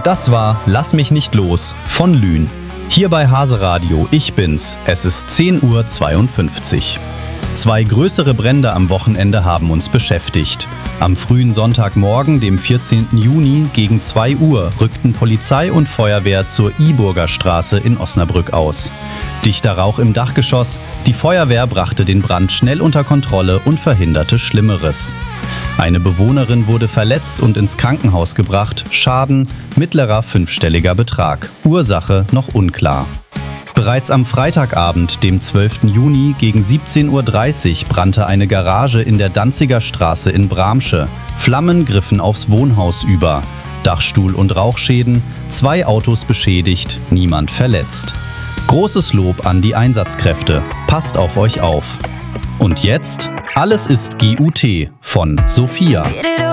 Das war Lass mich nicht los von Lühn. Hier bei Hase Radio, ich bin's. Es ist 10:52 Uhr. 2 größere Brände am Wochenende haben uns beschäftigt. Am frühen Sonntagmorgen, dem 14. Juni, gegen 2 Uhr rückten Polizei und Feuerwehr zur Iburger Straße in Osnabrück aus. Dichter Rauch im Dachgeschoss, die Feuerwehr brachte den Brand schnell unter Kontrolle und verhinderte Schlimmeres. Eine Bewohnerin wurde verletzt und ins Krankenhaus gebracht, Schaden mittlerer 5-stelliger Betrag, Ursache noch unklar. Bereits am Freitagabend, dem 12. Juni gegen 17:30 Uhr brannte eine Garage in der Danziger Straße in Bramsche. Flammen griffen aufs Wohnhaus über. Dachstuhl- und Rauchschäden, 2 Autos beschädigt, niemand verletzt. Großes Lob an die Einsatzkräfte. Passt auf euch auf. Und jetzt, alles ist GUT von Sophia.